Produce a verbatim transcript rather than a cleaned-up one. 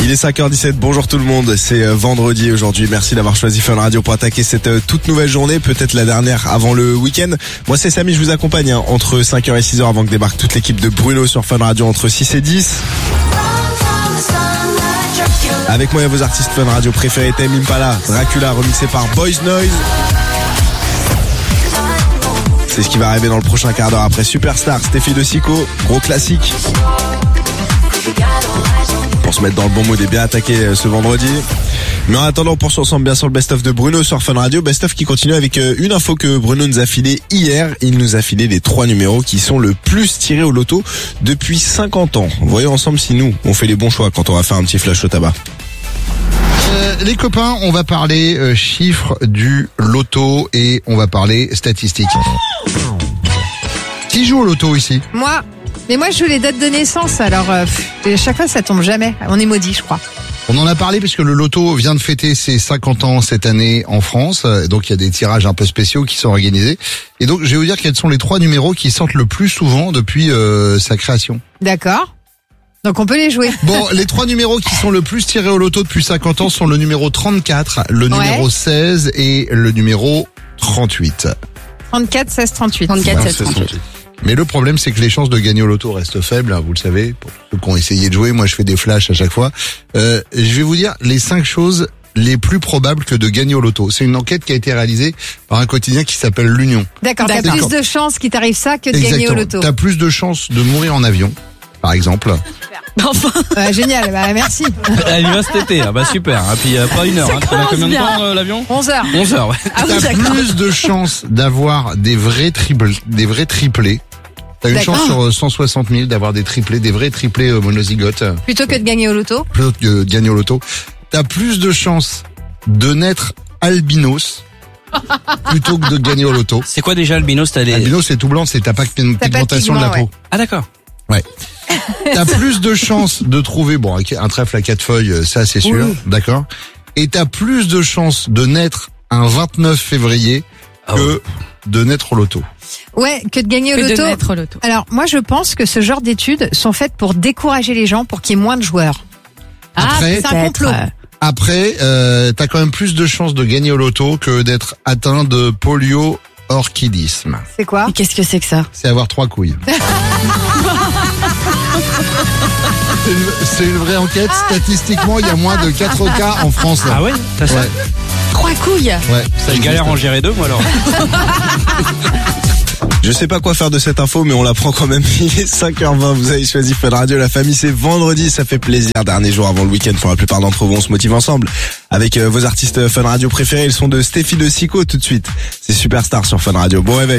Il est cinq heures dix-sept, bonjour tout le monde, c'est vendredi aujourd'hui, merci d'avoir choisi Fun Radio pour attaquer cette toute nouvelle journée, peut-être la dernière avant le week-end. Moi c'est Samy, je vous accompagne hein, entre cinq heures et six heures avant que débarque toute l'équipe de Bruno sur Fun Radio entre six et dix. Avec moi il y a vos artistes Fun Radio préférés, Tame Impala, Dracula remixé par Boys Noise. C'est ce qui va arriver dans le prochain quart d'heure après Superstar, Steffi de Sico, gros classique. Pour se mettre dans le bon mood et bien attaquer ce vendredi. Mais en attendant, on poursuit ensemble bien sûr le best-of de Bruno sur Fun Radio. Best-of qui continue avec une info que Bruno nous a filée hier. Il nous a filé les trois numéros qui sont le plus tirés au loto depuis cinquante ans. Voyons ensemble si nous, on fait les bons choix quand on va faire un petit flash au tabac. Euh, les copains, on va parler euh, chiffres du loto et on va parler statistiques. Qui joue au loto ici ? Moi. Mais moi, je joue les dates de naissance, alors euh, pff, chaque fois, ça tombe jamais. On est maudit, je crois. On en a parlé puisque le loto vient de fêter ses cinquante ans cette année en France. Donc, il y a des tirages un peu spéciaux qui sont organisés. Et donc, je vais vous dire quels sont les trois numéros qui sortent le plus souvent depuis euh, sa création. D'accord. Donc, on peut les jouer. Bon, les trois numéros qui sont le plus tirés au loto depuis cinquante ans sont le numéro trente-quatre, le Ouais. numéro seize et le numéro trente-huit. trente-quatre, seize, trente-huit. trente-quatre, Ouais, seize, c'est trente-huit. son- Mais le problème, c'est que les chances de gagner au loto restent faibles, hein, vous le savez, pour ceux qui ont essayé de jouer. Moi, je fais des flashs à chaque fois. Euh, je vais vous dire les cinq choses les plus probables que de gagner au loto. C'est une enquête qui a été réalisée par un quotidien qui s'appelle l'Union. D'accord, t'as D'accord. plus de chances qu'il t'arrive ça que de gagner au loto. T'as plus de chances de mourir en avion, par exemple. Enfin, Ouais, génial, bah merci. Elle y va cet été, ah bah super. Et puis euh, pas une heure. Ça Hein. T'as commence combien de bien. temps euh, l'avion onze heures. onze heures, ouais. ah oui, T'as d'accord. plus de chances d'avoir des vrais triples, des vrais triplés. T'as une D'accord. chance sur euh, cent soixante mille d'avoir des triplés, des vrais triplés euh, monozygotes. Plutôt que de gagner au loto. Plutôt que de gagner au loto. T'as plus de chances de naître albinos plutôt que de gagner au loto. C'est quoi déjà albinos? T'as des... Albinos, c'est tout blanc, c'est t'as pas de pas de pigmentation de la pigment, peau. Ah d'accord. T'as plus de chances de trouver, bon, un trèfle à quatre feuilles, euh, ça c'est sûr, Oui. d'accord. Et t'as plus de chances de naître un vingt-neuf février Ah que ouais. de naître au loto. Ouais, que de gagner au Que de loto. mettre au loto. Alors, moi, je pense que ce genre d'études sont faites pour décourager les gens, pour qu'il y ait moins de joueurs. Après, c'est un complot. peut-être. Après, euh, t'as quand même plus de chances de gagner au loto que d'être atteint de polio-orchidisme. C'est quoi? Mais qu'est-ce que c'est que ça? C'est avoir trois couilles. C'est une, c'est une vraie enquête. Statistiquement, il y a moins de quatre cas en France. Ah ouais? T'as ça? Ouais, Trois couilles. ouais. Ça J'ai existe. galère à en gérer deux moi alors. Je sais pas quoi faire de cette info, mais on la prend quand même. Il est cinq heures vingt, vous avez choisi Fun Radio, la famille, c'est vendredi, ça fait plaisir. Dernier jour avant le week-end pour la plupart d'entre vous, on se motive ensemble. Avec euh, vos artistes Fun Radio préférés, ils sont de Steffi de Sico tout de suite. C'est Superstar sur Fun Radio. Bon réveil.